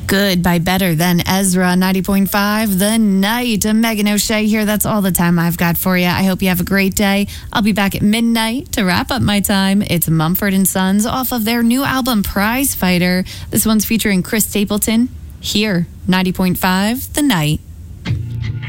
Good by Better Than Ezra, 90.5, The Night. Megan O'Shea here. That's all the time I've got for you. I hope you have a great day. I'll be back at midnight to wrap up my time. It's Mumford & Sons off of their new album, Prize Fighter. This one's featuring Chris Stapleton. Here, 90.5, The Night.